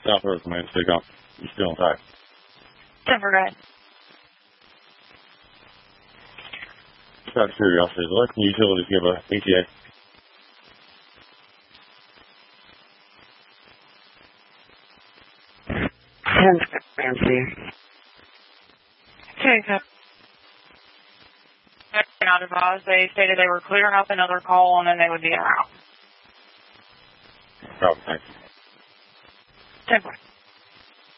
South Earth, man. Stick on. You still on time. 10 for guide. Just out of curiosity, does electric utilities give a ETA? Okay, so they're not advised. They stated they were clearing up another call and then they would be out. Probably, thanks. 10 for.